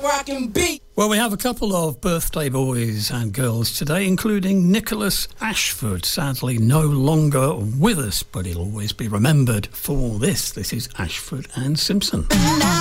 rockin' beat. Well, we have a couple of birthday boys and girls today, including Nicholas Ashford, sadly no longer with us, but he'll always be remembered for this. This is Ashford and Simpson.